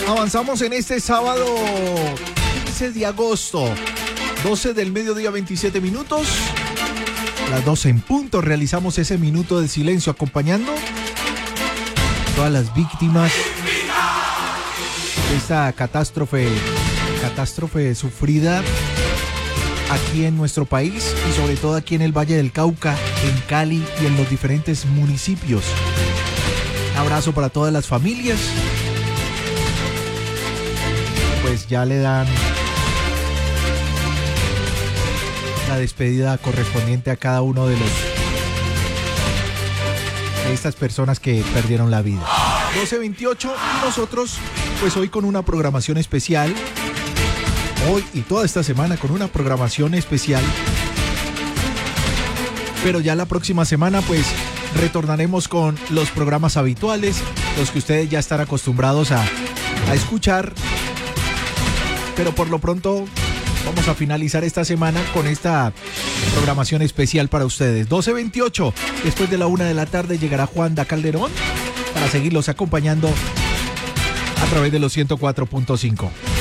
Avanzamos en este sábado 15 de agosto, 12 del mediodía, 27 minutos. Las 12 en punto realizamos ese minuto de silencio acompañando a todas las víctimas de esta catástrofe sufrida aquí en nuestro país y sobre todo aquí en el Valle del Cauca, en Cali y en los diferentes municipios. Un abrazo para todas las familias. Pues ya le dan la despedida correspondiente a cada uno de estas personas que perdieron la vida. 12:28 y nosotros pues hoy con una programación especial. Hoy y toda esta semana con una programación especial. Pero ya la próxima semana pues retornaremos con los programas habituales, los que ustedes ya están acostumbrados a escuchar. Pero por lo pronto vamos a finalizar esta semana con esta programación especial para ustedes. 12:28, después de la 1 de la tarde llegará Juanda Calderón para seguirlos acompañando a través de los 104.5.